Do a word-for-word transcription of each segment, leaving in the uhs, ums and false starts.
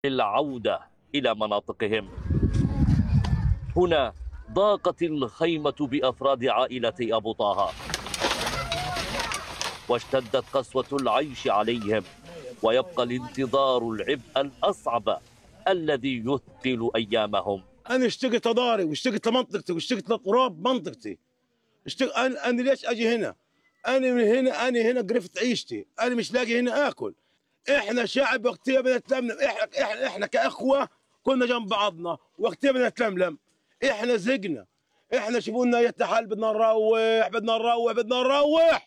العودة إلى مناطقهم. هنا ضاقت الخيمة بأفراد عائلة أبو طه، واشتدت قسوة العيش عليهم، ويبقى الانتظار العبء الأصعب الذي يثقل أيامهم. أنا اشتقت لداري واشتقت لمنطقتي واشتقت لقراب منطقتي. اشتق... أنا... أنا ليش أجي هنا؟ أنا من هنا أنا هنا قرفت عيشتي، أنا مش لاقي هنا آكل. إحنا شعب وقتها بنتلملم، إحنا إحنا إحنا كأخوة كنا جنب بعضنا وقتها بنتلملم. إحنا زقنا، إحنا شوفونا يتحال بدنا نروح بدنا نروح بدنا نروح.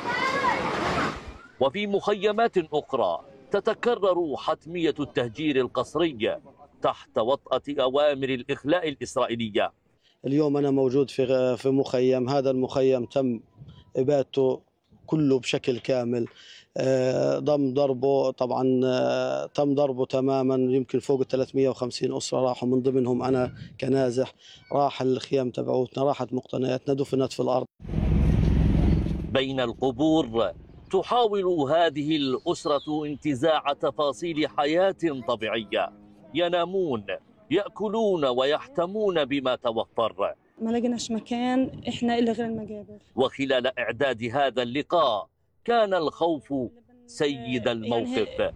وفي مخيمات أخرى تتكرر حتمية التهجير القسري تحت وطأة أوامر الإخلاء الإسرائيلية. اليوم أنا موجود في في مخيم، هذا المخيم تم إبادته كله بشكل كامل، ضم ضربه طبعا تم ضربه تماما. يمكن فوق ثلاثمئة وخمسين أسرة راحوا، من ضمنهم أنا كنازح. راح الخيام تبعوتنا، راحت مقتنياتنا، دفنت في الأرض. بين القبور تحاول هذه الأسرة انتزاع تفاصيل حياة طبيعية. ينامون، يأكلون ويحتمون بما توفر. ما لقيناش مكان إحنا إلا غير المقابر. وخلال إعداد هذا اللقاء كان الخوف سيد الموقف،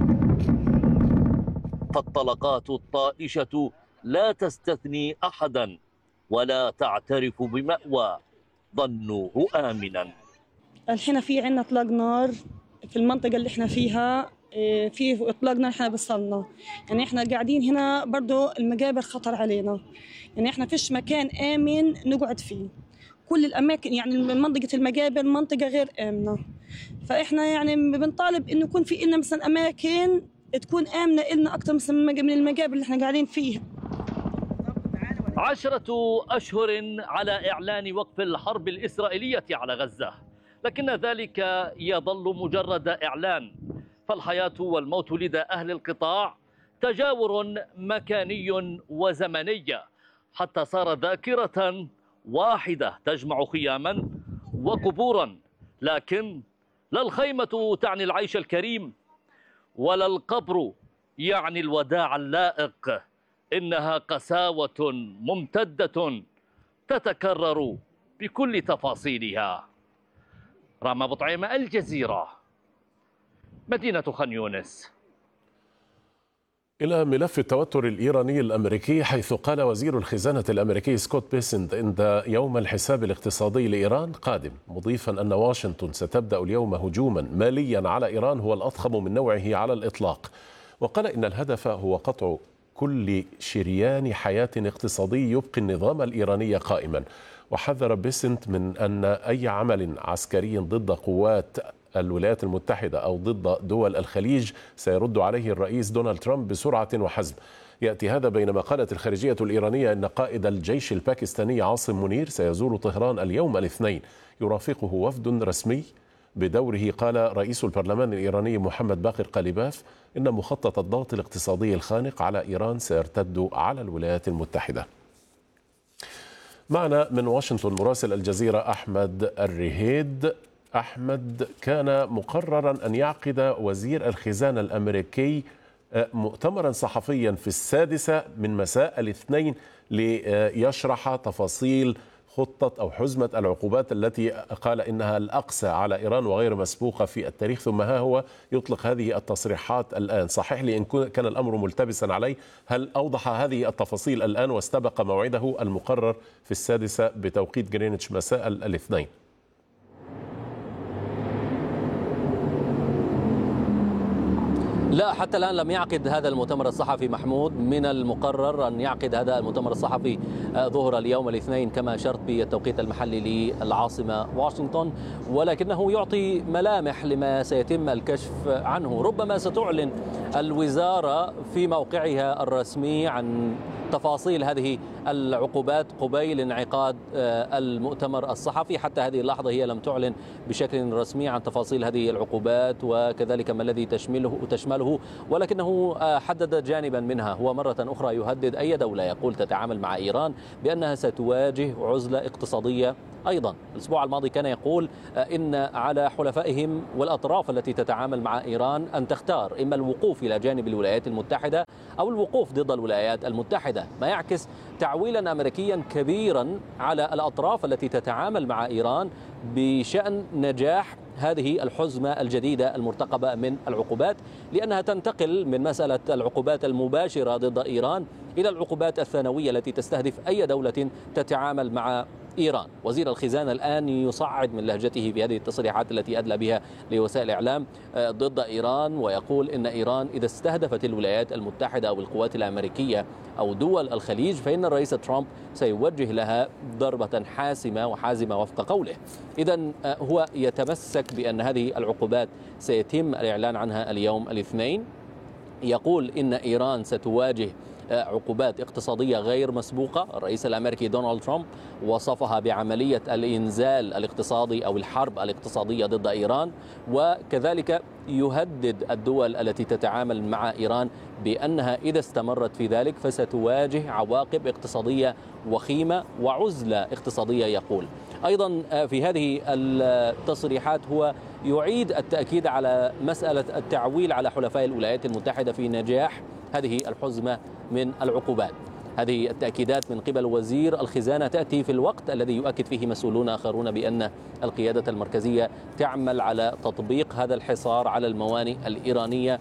فالطلقات الطائشة لا تستثني أحدا ولا تعترف بمأوى ظنوه آمنا. الحين في عنا اطلاق نار في المنطقة اللي احنا فيها، في اطلاق نار احنا بصلنا، يعني احنا قاعدين هنا برضو المقابر خطر علينا، يعني احنا فيش مكان آمن نقعد فيه. كل الأماكن يعني منطقة المقابر منطقة غير آمنة، فاحنا يعني بنطالب انه يكون في لنا مثلا أماكن تكون آمنة لنا أكثر مثلا من المقابر اللي احنا قاعدين فيها. عشرة أشهر على إعلان وقف الحرب الإسرائيلية على غزة، لكن ذلك يظل مجرد إعلان، فالحياة والموت لدى أهل القطاع تجاور مكاني وزمني، حتى صار ذاكرة واحدة تجمع خياما وقبورا. لكن لا الخيمة تعني العيش الكريم ولا القبر يعني الوداع اللائق، إنها قساوة ممتدة تتكرر بكل تفاصيلها. رام أبو طعيمة، الجزيرة، مدينة خان يونس. إلى ملف التوتر الإيراني الأمريكي، حيث قال وزير الخزانة الأمريكي سكوت بيسنت إن يوم الحساب الاقتصادي لإيران قادم، مضيفا أن واشنطن ستبدأ اليوم هجوما ماليا على إيران هو الأضخم من نوعه على الإطلاق. وقال إن الهدف هو قطع كل شريان حياة اقتصادي يبقي النظام الإيراني قائما. وحذر بيسنت من أن أي عمل عسكري ضد قوات الولايات المتحدة أو ضد دول الخليج سيرد عليه الرئيس دونالد ترامب بسرعة وحزم. يأتي هذا بينما قالت الخارجية الإيرانية أن قائد الجيش الباكستاني عاصم منير سيزور طهران اليوم الاثنين، يرافقه وفد رسمي. بدوره قال رئيس البرلمان الإيراني محمد باقر قليباف إن مخطط الضغط الاقتصادي الخانق على إيران سيرتد على الولايات المتحدة. معنا من واشنطن مراسل الجزيرة أحمد الرهيد. أحمد، كان مقررا أن يعقد وزير الخزانة الأمريكي مؤتمرا صحفيا في السادسة من مساء الاثنين ليشرح تفاصيل خطة أو حزمة العقوبات التي قال إنها الأقسى على إيران وغير مسبوقة في التاريخ، ثم ها هو يطلق هذه التصريحات الآن. صحيح لي إن كان الأمر ملتبسا عليه، هل أوضح هذه التفاصيل الآن واستبق موعده المقرر في السادسة بتوقيت جرينتش مساء الاثنين؟ لا، حتى الآن لم يعقد هذا المؤتمر الصحفي محمود. من المقرر أن يعقد هذا المؤتمر الصحفي ظهر اليوم الاثنين كما أشرت بالتوقيت المحلي للعاصمة واشنطن، ولكنه يعطي ملامح لما سيتم الكشف عنه. ربما ستعلن الوزارة في موقعها الرسمي عن تفاصيل هذه العقوبات قبيل انعقاد المؤتمر الصحفي. حتى هذه اللحظة هي لم تعلن بشكل رسمي عن تفاصيل هذه العقوبات وكذلك ما الذي تشمله تشمله، ولكنه حدد جانبا منها. هو مرة أخرى يهدد أي دولة يقول تتعامل مع إيران بأنها ستواجه عزلة اقتصادية. أيضا الأسبوع الماضي كان يقول إن على حلفائهم والأطراف التي تتعامل مع إيران أن تختار إما الوقوف إلى جانب الولايات المتحدة أو الوقوف ضد الولايات المتحدة، ما يعكس تعويلا أمريكيا كبيرا على الأطراف التي تتعامل مع إيران بشأن نجاح هذه الحزمة الجديدة المرتقبة من العقوبات، لأنها تنتقل من مسألة العقوبات المباشرة ضد إيران إلى العقوبات الثانوية التي تستهدف أي دولة تتعامل مع إيران. وزير الخزانة الآن يصعد من لهجته في هذه التصريحات التي أدلى بها لوسائل الإعلام ضد إيران، ويقول إن إيران إذا استهدفت الولايات المتحدة أو القوات الأمريكية أو دول الخليج فإن الرئيس ترامب سيوجه لها ضربة حاسمة وحازمة وفق قوله. إذن هو يتمسك بأن هذه العقوبات سيتم الإعلان عنها اليوم الاثنين. يقول إن إيران ستواجه عقوبات اقتصادية غير مسبوقة. الرئيس الأمريكي دونالد ترامب وصفها بعملية الإنزال الاقتصادي أو الحرب الاقتصادية ضد إيران، وكذلك يهدد الدول التي تتعامل مع إيران بأنها إذا استمرت في ذلك فستواجه عواقب اقتصادية وخيمة وعزلة اقتصادية. يقول أيضا في هذه التصريحات هو يعيد التأكيد على مسألة التعويل على حلفاء الولايات المتحدة في نجاح هذه الحزمة من العقوبات. هذه التأكيدات من قبل وزير الخزانة تأتي في الوقت الذي يؤكد فيه مسؤولون آخرون بأن القيادة المركزية تعمل على تطبيق هذا الحصار على الموانئ الإيرانية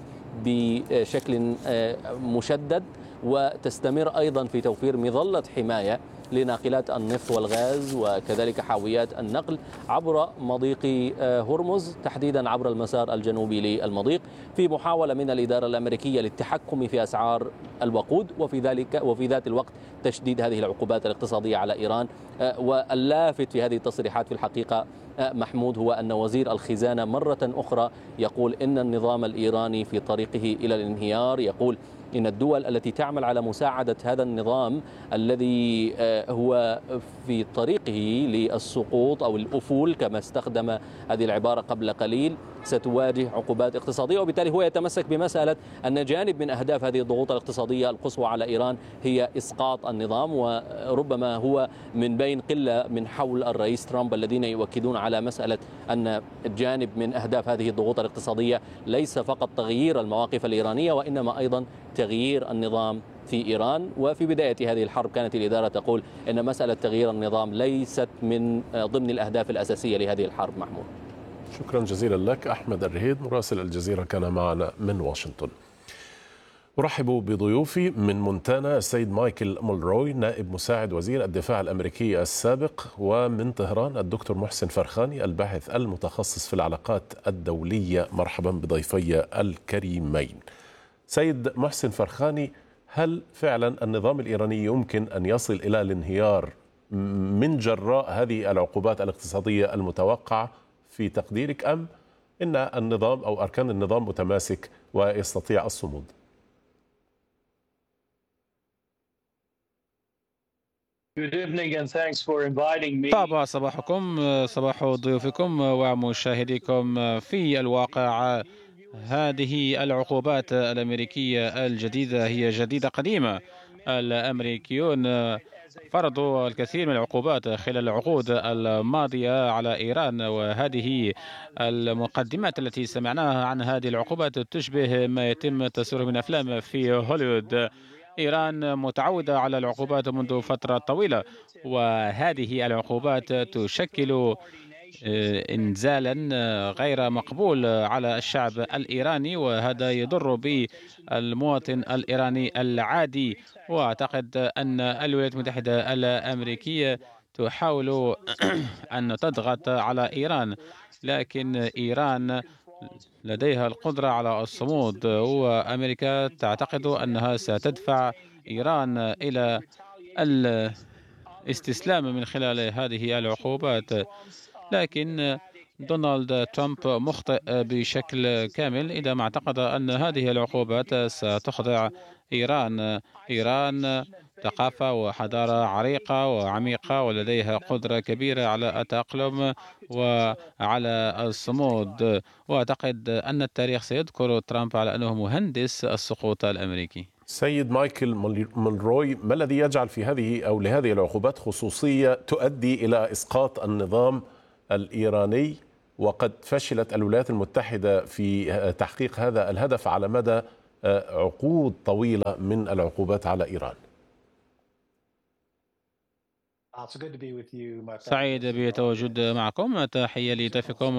بشكل مشدد، وتستمر أيضا في توفير مظلة حماية لناقلات النفط والغاز وكذلك حاويات النقل عبر مضيق هرمز، تحديدا عبر المسار الجنوبي للمضيق، في محاولة من الإدارة الأمريكية للتحكم في أسعار الوقود، وفي ذلك وفي ذات الوقت تشديد هذه العقوبات الاقتصادية على إيران. واللافت في هذه التصريحات في الحقيقة محمود هو أن وزير الخزانة مرة أخرى يقول إن النظام الإيراني في طريقه إلى الانهيار. يقول إن الدول التي تعمل على مساعدة هذا النظام الذي هو في طريقه للسقوط أو الأفول كما استخدم هذه العبارة قبل قليل ستواجه عقوبات اقتصادية. وبالتالي هو يتمسك بمسألة أن جانب من أهداف هذه الضغوط الاقتصادية القصوى على إيران هي إسقاط النظام، وربما هو من بين قلة من حول الرئيس ترامب الذين يؤكدون على مسألة أن جانب من أهداف هذه الضغوط الاقتصادية ليس فقط تغيير المواقف الإيرانية وإنما أيضا تغيير النظام في إيران. وفي بداية هذه الحرب كانت الإدارة تقول أن مسألة تغيير النظام ليست من ضمن الأهداف الأساسية لهذه الحرب. محمود، شكرا جزيلا لك. أحمد الرهيد مراسل الجزيرة كان معنا من واشنطن. أرحب بضيوفي من مونتانا السيد مايكل مولروي نائب مساعد وزير الدفاع الأمريكي السابق، ومن طهران الدكتور محسن فرخاني الباحث المتخصص في العلاقات الدولية. مرحبا بضيفي الكريمين. سيد محسن فرخاني، هل فعلا النظام الإيراني يمكن أن يصل إلى الانهيار من جراء هذه العقوبات الاقتصادية المتوقعة في تقديرك، أم إن النظام أو أركان النظام متماسك ويستطيع الصمود؟ طاب صباحكم، صباح ضيوفكم ومشاهديكم. في الواقع هذه العقوبات الأمريكية الجديدة هي جديدة قديمة. الأمريكيون فرضوا الكثير من العقوبات خلال العقود الماضية على إيران، وهذه المقدمات التي سمعناها عن هذه العقوبات تشبه ما يتم تصويره من أفلام في هوليوود. إيران متعودة على العقوبات منذ فترة طويلة، وهذه العقوبات تشكل إنزالا غير مقبول على الشعب الإيراني، وهذا يضر بالمواطن الإيراني العادي. وأعتقد أن الولايات المتحدة الأمريكية تحاول أن تضغط على إيران، لكن إيران لديها القدرة على الصمود، وأمريكا تعتقد أنها ستدفع إيران إلى الاستسلام من خلال هذه العقوبات. لكن دونالد ترامب مخطئ بشكل كامل إذا ما اعتقد أن هذه العقوبات ستخضع إيران. إيران ثقافة وحضارة عريقة وعميقة ولديها قدرة كبيرة على التأقلم وعلى الصمود. وأعتقد أن التاريخ سيذكر ترامب على أنه مهندس السقوط الأمريكي. سيد مايكل مونروي، ما الذي يجعل في هذه أو لهذه العقوبات خصوصية تؤدي إلى إسقاط النظام الإيراني، وقد فشلت الولايات المتحدة في تحقيق هذا الهدف على مدى عقود طويلة من العقوبات على إيران؟ سعيد بتواجد معكم. تحية لضيفكم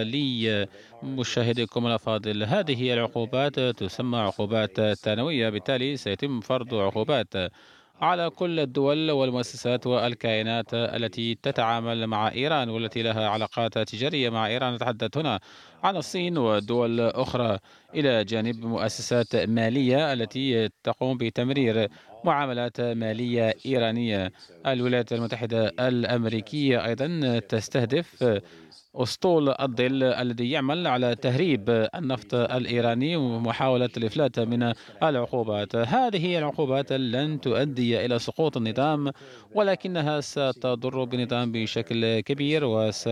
ولمشاهديكم الأفاضل. هذه العقوبات تسمى عقوبات ثانوية، بالتالي سيتم فرض عقوبات على كل الدول والمؤسسات والكيانات التي تتعامل مع إيران والتي لها علاقات تجارية مع إيران. نتحدث هنا عن الصين ودول أخرى، إلى جانب مؤسسات مالية التي تقوم بتمرير معاملات مالية إيرانية. الولايات المتحدة الأمريكية أيضا تستهدف أسطول الظل الذي يعمل على تهريب النفط الإيراني ومحاولة الإفلات من العقوبات. هذه العقوبات لن تؤدي إلى سقوط النظام، ولكنها ستضر بالنظام بشكل كبير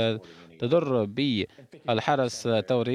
وستضر بالحرس الثوري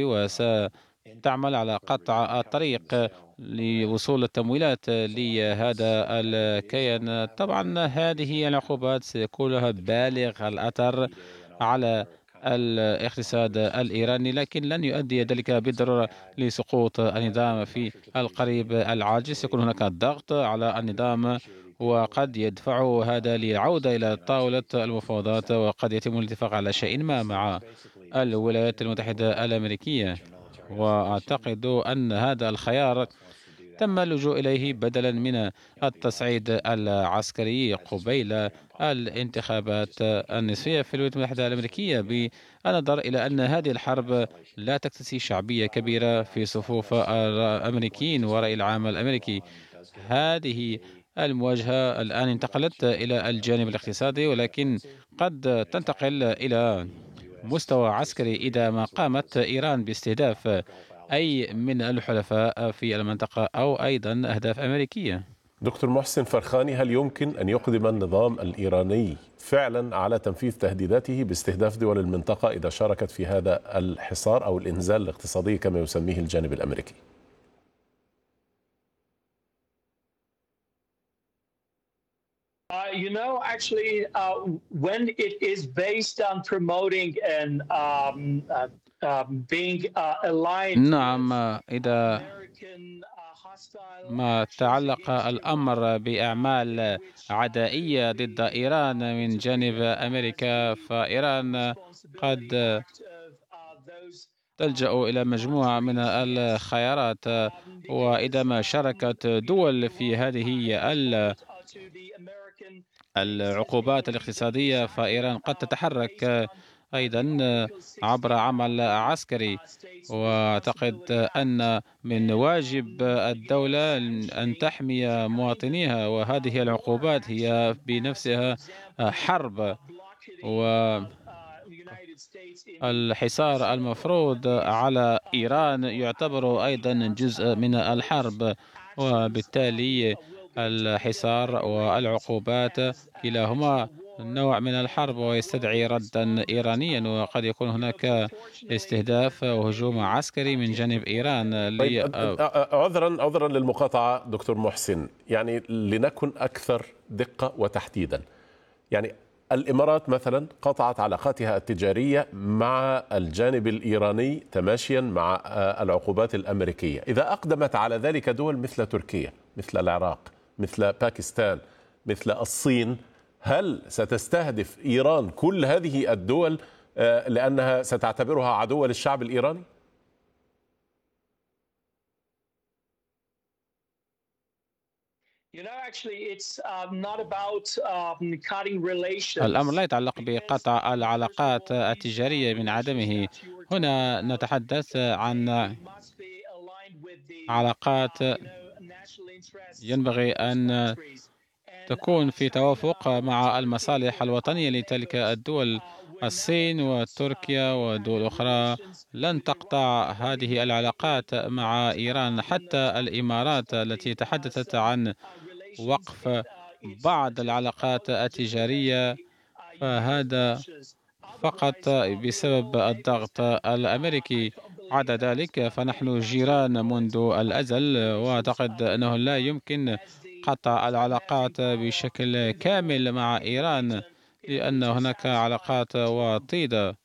وستعمل على قطع الطريق لوصول التمويلات لهذا الكيان. طبعا هذه العقوبات سيكون لها بالغ الأثر على الاقتصاد الإيراني، لكن لن يؤدي ذلك بالضرورة لسقوط النظام في القريب العاجل. سيكون هناك ضغط على النظام وقد يدفعه هذا للعودة إلى طاولة المفاوضات، وقد يتم الاتفاق على شيء ما مع الولايات المتحدة الأمريكية. وأعتقد أن هذا الخيار تم اللجوء إليه بدلا من التصعيد العسكري قبيل الانتخابات النصفية في الولايات المتحدة الأمريكية، بالنظر إلى أن هذه الحرب لا تكتسي شعبية كبيرة في صفوف الأمريكيين ورأي العام الأمريكي. هذه المواجهة الآن انتقلت إلى الجانب الاقتصادي، ولكن قد تنتقل إلى مستوى عسكري إذا ما قامت إيران باستهداف أي من الحلفاء في المنطقة أو أيضا أهداف أمريكية. دكتور محسن فرخاني، هل يمكن أن يقدم النظام الإيراني فعلا على تنفيذ تهديداته باستهداف دول المنطقة إذا شاركت في هذا الحصار أو الإنزال الاقتصادي كما يسميه الجانب الأمريكي؟ Uh, you know, actually, uh, when it is based on promoting and um, uh, um, being uh, aligned. نعم، إذا ما تعلق الأمر بأعمال عدائية ضد إيران من جانب أمريكا، فإيران قد تلجأ إلى مجموعة من الخيارات. وإذا ما شاركت دول في هذه العقوبات الاقتصادية، فإيران قد تتحرك أيضا عبر عمل عسكري. وأعتقد أن من واجب الدولة أن تحمي مواطنيها، وهذه العقوبات هي بنفسها حرب. والحصار المفروض على إيران يعتبر أيضا جزء من الحرب، وبالتالي الحصار والعقوبات كلاهما نوع من الحرب ويستدعي ردا إيرانيا، وقد يكون هناك استهداف وهجوم عسكري من جانب إيران. طيب عذرا عذرا للمقاطعة دكتور محسن، يعني لنكن أكثر دقة وتحديدا. يعني الإمارات مثلا قطعت علاقاتها التجارية مع الجانب الإيراني تماشيا مع العقوبات الأمريكية. إذا أقدمت على ذلك دول مثل تركيا، مثل العراق، مثل باكستان، مثل الصين، هل ستستهدف إيران كل هذه الدول لأنها ستعتبرها عدوا للشعب الإيراني؟ الأمر لا يتعلق بقطع العلاقات التجارية من عدمه. هنا نتحدث عن علاقات ينبغي أن تكون في توافق مع المصالح الوطنية لتلك الدول. الصين وتركيا ودول أخرى لن تقطع هذه العلاقات مع إيران. حتى الإمارات التي تحدثت عن وقف بعض العلاقات التجارية، فهذا فقط بسبب الضغط الأمريكي. عدا ذلك فنحن جيران منذ الأزل، وأعتقد أنه لا يمكن قطع العلاقات بشكل كامل مع إيران لأن هناك علاقات وطيدة.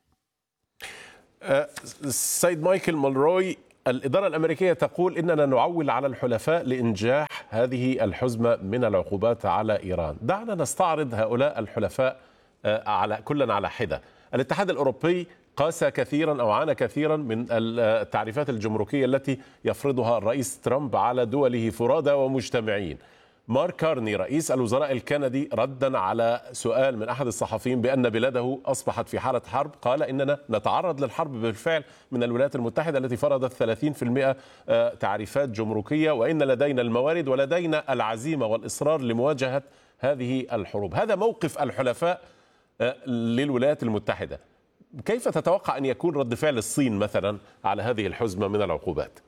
السيد مايكل مولروي، الإدارة الأمريكية تقول إننا نعول على الحلفاء لإنجاح هذه الحزمة من العقوبات على إيران. دعنا نستعرض هؤلاء الحلفاء على كلا على حدة. الاتحاد الأوروبي قاسى كثيرا أو عانى كثيرا من التعريفات الجمركية التي يفرضها الرئيس ترامب على دوله فرادى ومجتمعين. مارك كارني رئيس الوزراء الكندي ردا على سؤال من أحد الصحفيين بأن بلاده أصبحت في حالة حرب قال إننا نتعرض للحرب بالفعل من الولايات المتحدة التي فرضت ثلاثين بالمئة تعريفات جمركية، وإن لدينا الموارد ولدينا العزيمة والإصرار لمواجهة هذه الحروب. هذا موقف الحلفاء للولايات المتحدة. كيف تتوقع أن يكون رد فعل الصين مثلا على هذه الحزمة من العقوبات؟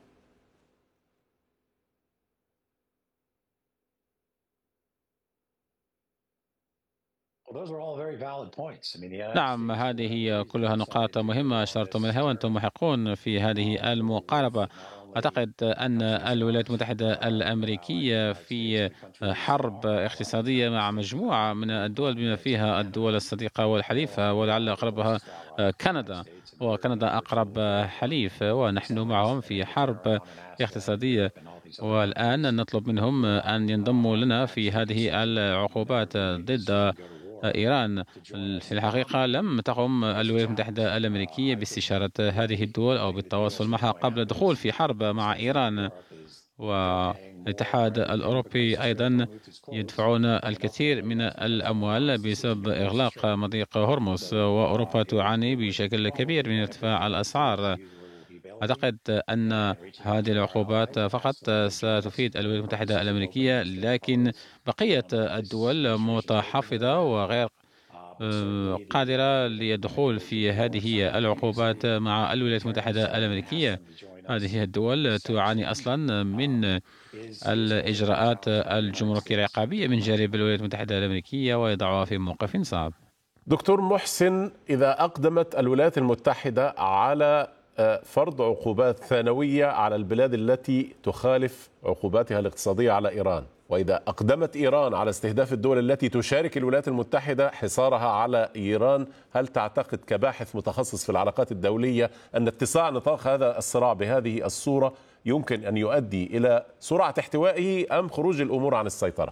نعم، هذه كلها نقاط مهمة أشرتم لها وأنتم محقون في هذه المقاربة. أعتقد أن الولايات المتحدة الأمريكية في حرب اقتصادية مع مجموعة من الدول بما فيها الدول الصديقة والحليفة، ولعل أقربها كندا، وكندا أقرب حليف، ونحن معهم في حرب اقتصادية، والآن نطلب منهم أن ينضموا لنا في هذه العقوبات ضد إيران. في الحقيقة لم تقم الولايات المتحدة الأمريكية باستشارة هذه الدول أو بالتواصل معها قبل الدخول في حرب مع إيران، والاتحاد الأوروبي أيضا يدفعون الكثير من الأموال بسبب إغلاق مضيق هرمز، وأوروبا تعاني بشكل كبير من ارتفاع الأسعار. أعتقد أن هذه العقوبات فقط ستفيد الولايات المتحدة الأمريكية، لكن بقية الدول متحفظة وغير قادرة للدخول في هذه العقوبات مع الولايات المتحدة الأمريكية. هذه الدول تعاني أصلا من الإجراءات الجمركية العقابية من جانب الولايات المتحدة الأمريكية، ويضعها في موقف صعب. دكتور محسن، إذا أقدمت الولايات المتحدة على فرض عقوبات ثانوية على البلاد التي تخالف عقوباتها الاقتصادية على إيران، وإذا أقدمت إيران على استهداف الدول التي تشارك الولايات المتحدة حصارها على إيران، هل تعتقد كباحث متخصص في العلاقات الدولية أن اتساع نطاق هذا الصراع بهذه الصورة يمكن أن يؤدي إلى سرعة احتوائه أم خروج الأمور عن السيطرة؟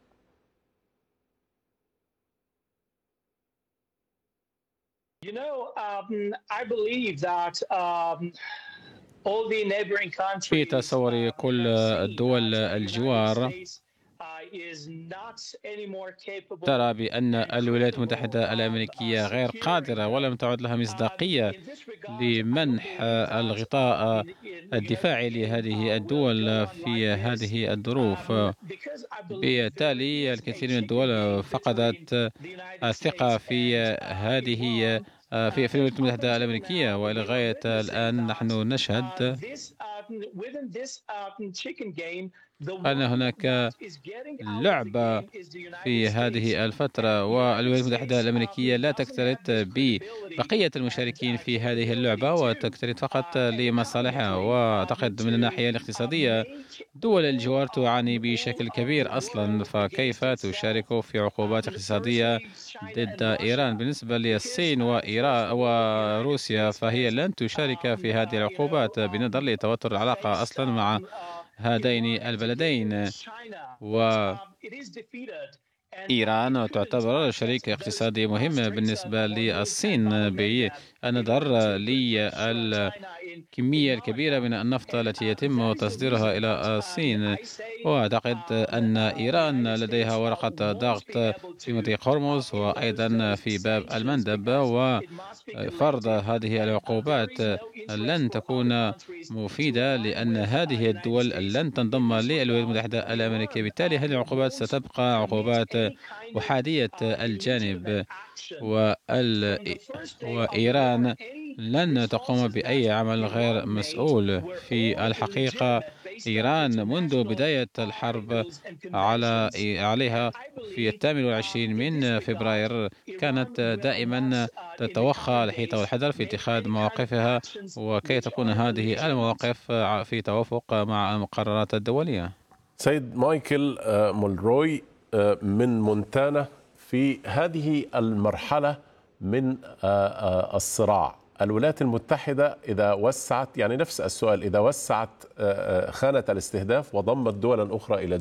You know, um, I believe that um, all the neighboring countries. في تصور كل الدول الجوار ترى بأن الولايات المتحدة الأمريكية غير قادرة ولم تعد لها مصداقية لمنح الغطاء الدفاعي لهذه الدول في هذه الظروف. بالتالي الكثير من الدول فقدت الثقة في هذه في في الولايات المتحدة الأمريكية، وإلى غاية الآن نحن نشهد أن هناك لعبة في هذه الفترة، والولايات المتحدة الأمريكية لا تكترث ببقية المشاركين في هذه اللعبة وتكترث فقط لمصالحها. وأعتقد من الناحية الاقتصادية دول الجوار تعاني بشكل كبير أصلا، فكيف تشارك في عقوبات اقتصادية ضد إيران؟ بالنسبة للصين وإيران وروسيا فهي لن تشارك في هذه العقوبات بنظر لتوتر العلاقة أصلا مع هذين البلدين، وإيران تعتبر شريك اقتصادي مهم بالنسبة للصين بالنظر للكمية الكبيرة من النفط التي يتم تصديرها إلى الصين. وأعتقد أن إيران لديها ورقة ضغط في مضيق هرمز وأيضا في باب المندب، وفرض هذه العقوبات لن تكون مفيدة لأن هذه الدول لن تنضم للولايات المتحدة الأمريكية. بالتالي هذه العقوبات ستبقى عقوبات أحادية الجانب، وإيران لن تقوم بأي عمل غير مسؤول. في الحقيقة إيران منذ بداية الحرب على عليها في الثامن والعشرين من فبراير كانت دائما تتوخى الحيطة والحذر في اتخاذ مواقفها، وكي تكون هذه المواقف في توافق مع المقررات الدولية. سيد مايكل مولروي من مونتانا، في هذه المرحلة من الصراع الولايات المتحدة إذا وسعت، يعني نفس السؤال، إذا وسعت خانة الاستهداف وضمت دولا أخرى إلى